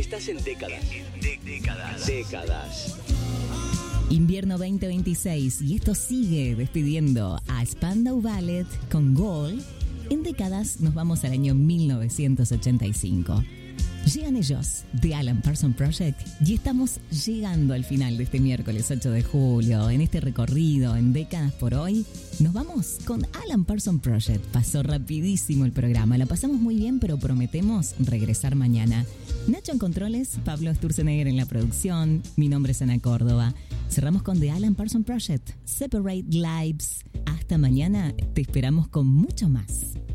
Estás en décadas. Décadas. Invierno 2026 y esto sigue despidiendo a Spandau Ballet con Goal. En décadas nos vamos al año 1985. Llegan ellos, The Alan Parsons Project, y estamos llegando al final de este miércoles 8 de julio. En este recorrido en décadas por hoy, nos vamos con Alan Parsons Project. Pasó rapidísimo el programa, la pasamos muy bien, pero prometemos regresar mañana. Nacho en controles, Pablo Sturzenegger en la producción, mi nombre es Ana Córdoba. Cerramos con The Alan Parsons Project, Separate Lives. Hasta mañana, te esperamos con mucho más.